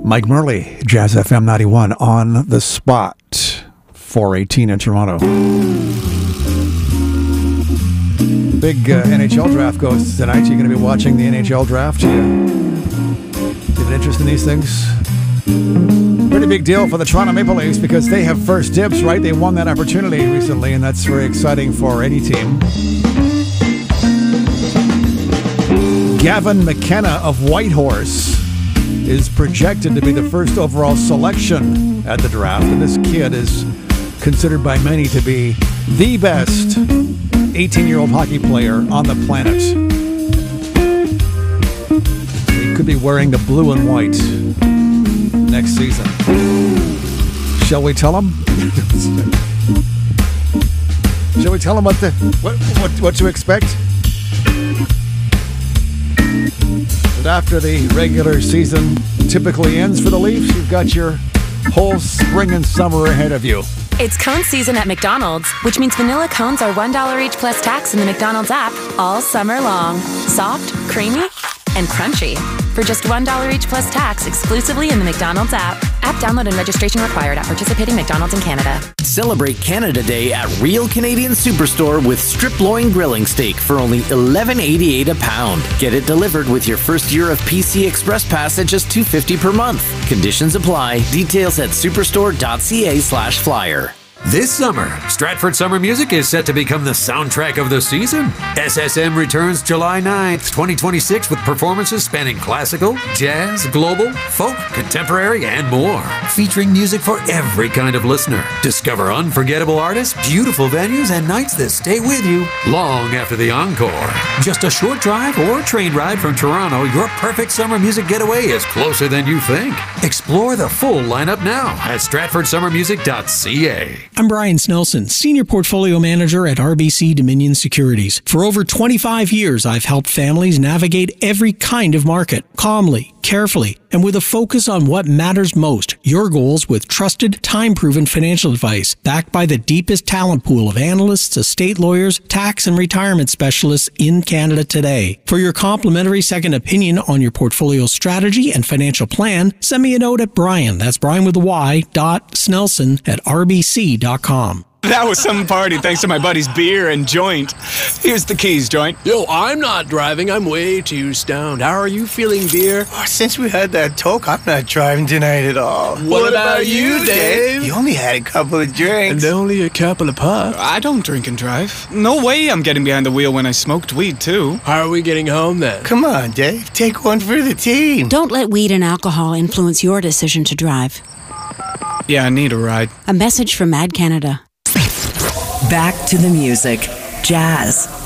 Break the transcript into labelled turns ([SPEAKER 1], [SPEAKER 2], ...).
[SPEAKER 1] Mike Murley, Jazz FM 91 on the spot. 4:18 in Toronto. Big NHL draft goes tonight. You're going to be watching the NHL draft. You have an interest in these things? Pretty big deal for the Toronto Maple Leafs because they have first dibs, right? They won that opportunity recently, and that's very exciting for any team. Gavin McKenna of Whitehorse is projected to be the first overall selection at the draft, and this kid is considered by many to be the best 18-year-old hockey player on the planet. He could be wearing the blue and white next season. Shall we tell him? Shall we tell him what to expect? And after the regular season typically ends for the Leafs, you've got your whole spring and summer ahead of you.
[SPEAKER 2] It's cone season at McDonald's, which means vanilla cones are $1 each plus tax in the McDonald's app all summer long. Soft, creamy, and crunchy. For just $1 each plus tax exclusively in the McDonald's app. App download and registration required at participating McDonald's in Canada.
[SPEAKER 3] Celebrate Canada Day at Real Canadian Superstore with strip loin grilling steak for only $11.88 a pound. Get it delivered with your first year of PC Express Pass at just $2.50 per month. Conditions apply. Details at superstore.ca/flyer.
[SPEAKER 4] This summer, Stratford Summer Music is set to become the soundtrack of the season. SSM returns July 9th, 2026 with performances spanning classical, jazz, global, folk, contemporary, and more. Featuring music for every kind of listener. Discover unforgettable artists, beautiful venues, and nights that stay with you long after the encore. Just a short drive or train ride from Toronto, your perfect summer music getaway is closer than you think. Explore the full lineup now at stratfordsummermusic.ca.
[SPEAKER 5] I'm Brian Snelson, Senior Portfolio Manager at RBC Dominion Securities. For over 25 years, I've helped families navigate every kind of market, calmly, carefully, and with a focus on what matters most, your goals with trusted, time-proven financial advice, backed by the deepest talent pool of analysts, estate lawyers, tax and retirement specialists in Canada today. For your complimentary second opinion on your portfolio strategy and financial plan, send me a note at Brian, that's Brian with a Y, .Snelson at rbc.com.
[SPEAKER 6] That was some party thanks to my buddy's beer and joint. Here's the keys, joint.
[SPEAKER 7] Yo, I'm not driving. I'm way too stoned. How are you feeling, beer?
[SPEAKER 8] Oh, since we had that talk, I'm not driving tonight at all.
[SPEAKER 7] What about you, Dave?
[SPEAKER 8] You only had a couple of drinks.
[SPEAKER 7] And only a couple of puffs.
[SPEAKER 6] I don't drink and drive. No way I'm getting behind the wheel when I smoked weed, too.
[SPEAKER 7] How are we getting home, then?
[SPEAKER 8] Come on, Dave. Take one for the team.
[SPEAKER 9] Don't let weed and alcohol influence your decision to drive.
[SPEAKER 6] Yeah, I need a ride.
[SPEAKER 9] A message from Mad Canada.
[SPEAKER 10] Back to the music. Jazz.